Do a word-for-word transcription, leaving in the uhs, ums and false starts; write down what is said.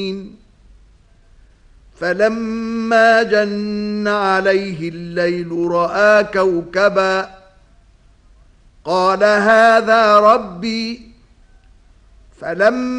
فلما جن عليه الليل رأى كوكبا قال هذا ربي. فلما